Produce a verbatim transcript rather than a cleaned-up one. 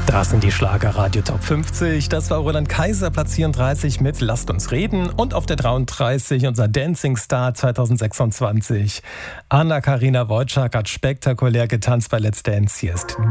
Das sind die Schlager-Radio Top fünfzig. Das war Roland Kaiser, Platz vierunddreißig mit Lasst uns reden. Und auf der dreiunddreißig unser Dancing Star zwanzig sechsundzwanzig. Anna-Karina Wojcik hat spektakulär getanzt bei Let's Dance. Hier ist